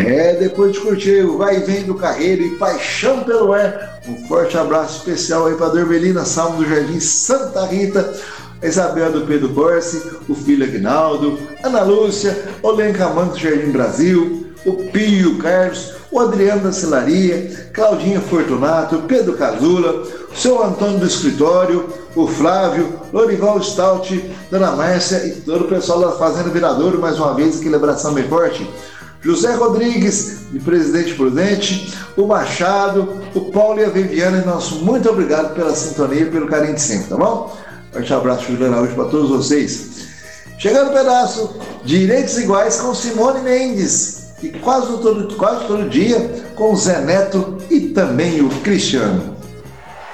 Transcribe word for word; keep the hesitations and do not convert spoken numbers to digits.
É, depois de curtir o vai e vem do Carreiro e Paixão pelo Ar, um forte abraço especial aí para Dormelina Salmo do Jardim Santa Rita, a Isabel do Pedro Corsi, o filho Aguinaldo, Ana Lúcia, Olenca Manco do Jardim Brasil, o Pio Carlos, o Adriano da Cilaria, Claudinha Fortunato, Pedro Casula, o seu Antônio do Escritório, o Flávio, Lorival Stout, Dona Márcia e todo o pessoal da Fazenda Viradouro, mais uma vez, aquele abração bem forte. José Rodrigues, de Presidente Prudente, o Machado, o Paulo e a Viviane, nosso muito obrigado pela sintonia e pelo carinho de sempre, tá bom? Forte abraço, Juliana, hoje para todos vocês. Chegando no pedaço, Direitos Iguais com Simone Mendes, e quase todo, quase todo dia com o Zé Neto e também o Cristiano.